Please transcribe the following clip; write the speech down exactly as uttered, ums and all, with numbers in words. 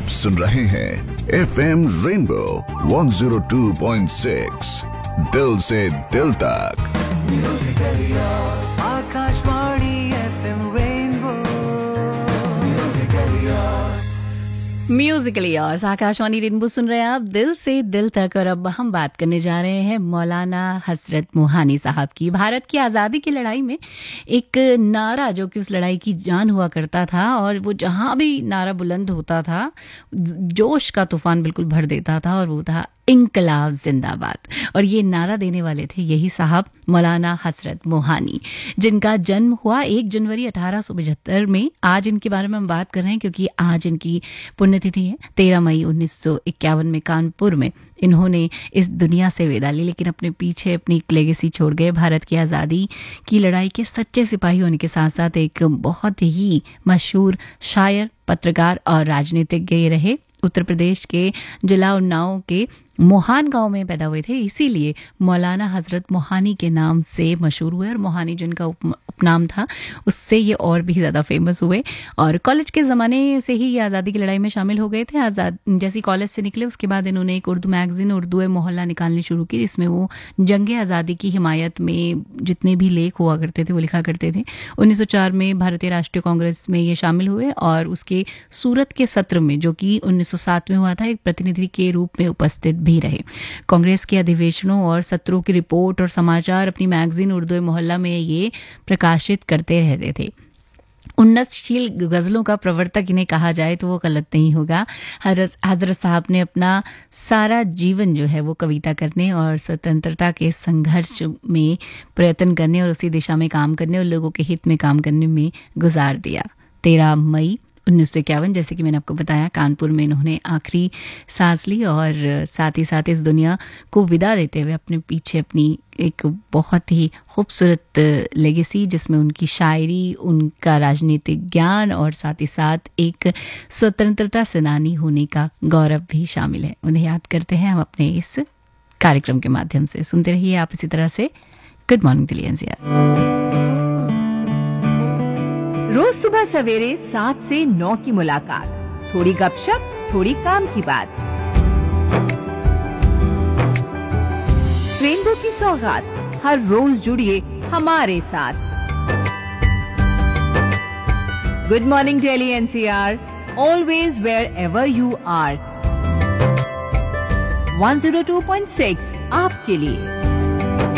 आप सुन रहे हैं F M rainbow one zero two point six, दिल से दिल तक। Akashvani F M rainbow Musically years, Akashvani rainbow सुन रहे हैं आप दिल से दिल तक। और अब हम बात करने जा रहे हैं मौलाना हजरत मोहानी साहब की। भारत की आज़ादी की लड़ाई में एक नारा जो कि उस लड़ाई की जान हुआ करता था, और वो जहाँ भी नारा बुलंद होता था जोश का तूफान बिल्कुल भर देता था, और वो था इंकलाब जिंदाबाद। और ये नारा देने वाले थे यही साहब मौलाना हजरत मोहानी, जिनका जन्म हुआ एक जनवरी अठारह सौ पचहत्तर में। आज इनके बारे में हम बात कर रहे हैं क्योंकि आज इनकी पुण्यतिथि है। तेरह मई उन्नीस सौ इक्यावन में कानपुर में इन्होंने इस दुनिया से विदा ली, लेकिन अपने पीछे अपनी एक लेगेसी छोड़ गए। भारत की आज़ादी की लड़ाई के सच्चे सिपाही होने के साथ साथ एक बहुत ही मशहूर शायर, पत्रकार और राजनीतिज्ञ रहे। उत्तर प्रदेश के जिला उन्नाव के मोहान गांव में पैदा हुए थे, इसीलिए मौलाना हजरत मोहानी के नाम से मशहूर हुए। और मोहानी जिनका उप, उपनाम था, उससे ये और भी ज़्यादा फेमस हुए। और कॉलेज के ज़माने से ही ये आज़ादी की लड़ाई में शामिल हो गए थे। आज़ाद जैसे कॉलेज से निकले उसके बाद इन्होंने एक उर्दू मैगज़ीन उर्दू ए मोहल्ला निकालनी शुरू की, जिसमें वो जंग आज़ादी की हिमायत में जितने भी लेख हुआ करते थे वो लिखा करते थे। उन्नीस सौ चार में भारतीय राष्ट्रीय कांग्रेस में ये शामिल हुए, और उसके सूरत के सत्र में, जो कि उन्नीस सौ सात में हुआ था, एक प्रतिनिधि के रूप में उपस्थित भी रहे। कांग्रेस के अधिवेशनों और सत्रों की रिपोर्ट और समाचार अपनी मैगजीन उर्दू मोहल्ला में ये प्रकाशित करते रहते थे। उन्नतशील गज़लों का प्रवर्तक इन्हें कहा जाए तो वो गलत नहीं होगा। हजरत साहब ने अपना सारा जीवन जो है वो कविता करने और स्वतंत्रता के संघर्ष में प्रयत्न करने और उसी दिशा में काम करने और लोगों के हित में काम करने में गुजार दिया। तेरह मई उन्नीस सौ इक्यावन, जैसे कि मैंने आपको बताया, कानपुर में इन्होंने आखिरी सांस ली, और साथ ही साथ इस दुनिया को विदा देते हुए अपने पीछे अपनी एक बहुत ही खूबसूरत लेगेसी, जिसमें उनकी शायरी, उनका राजनीतिक ज्ञान और साथ ही साथ एक स्वतंत्रता सेनानी होने का गौरव भी शामिल है। उन्हें याद करते हैं हम अपने इस कार्यक्रम के माध्यम से। सुनते रहिए आप इसी तरह से गुड मॉर्निंग दिल्ली एनसीआर। रोज सुबह सवेरे सात से नौ की मुलाकात, थोड़ी गपशप, थोड़ी काम की बात। रेनबो की सौगात, हर रोज जुड़िए हमारे साथ। Good morning Delhi NCR, always wear ever you are. One zero two point six आपके लिए।